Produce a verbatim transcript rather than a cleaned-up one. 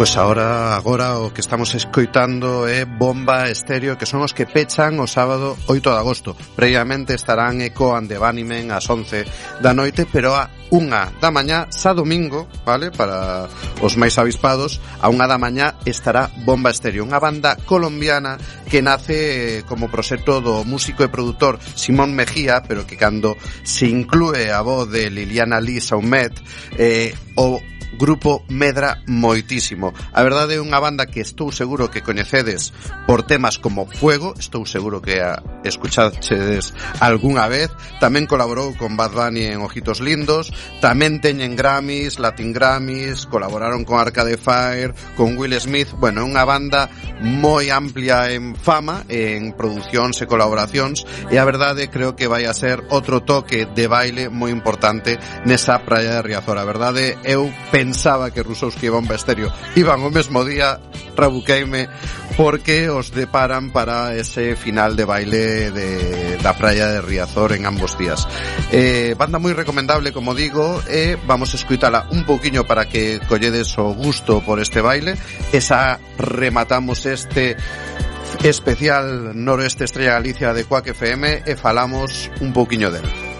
Pois agora, agora o que estamos escoitando é Bomba Estéreo, que son os que pechan o sábado oito de agosto. Previamente estarán Echo and the Bunnymen ás once da noite, pero a unha da mañá, xa domingo, vale, para os máis avispados, a unha da mañá estará Bomba Estéreo, unha banda colombiana que nace como proxecto do músico e produtor Simón Mejía, pero que cando se inclúe a voz de Liliana Lee Saumet, eh, o grupo medra moitísimo. A verdade é unha banda que estou seguro que coñecedes por temas como Fuego, estou seguro que a escuchachedes algunha vez. Tamén colaborou con Bad Bunny en Ojitos Lindos, tamén teñen Grammys, Latin Grammys, colaboraron con Arcade Fire, con Will Smith. Bueno, é unha banda moi amplia en fama, en producións e colaboracións, e a verdade creo que vai a ser outro toque de baile moi importante nesa praia de Riazor. A verdade, eu pensaba que Rusowski e Bomba Estéreo iban o mesmo día, rabuqueime, porque os deparan para ese final de baile de, da praia de Riazor en ambos días. Eh, banda moi recomendable, como digo, e vamos a escuitala un pouquiño para que colledes o gusto por este baile. Esa rematamos este especial Noroeste Estrella Galicia de Quack F M e falamos un pouquiño del.